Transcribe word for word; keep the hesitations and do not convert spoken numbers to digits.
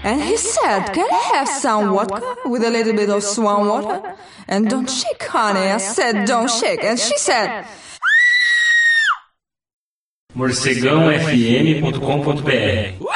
And he said, can I have some vodka with a little bit of swan water? And don't shake, honey. I said, don't shake. And she said... morcegão f m ponto com ponto b r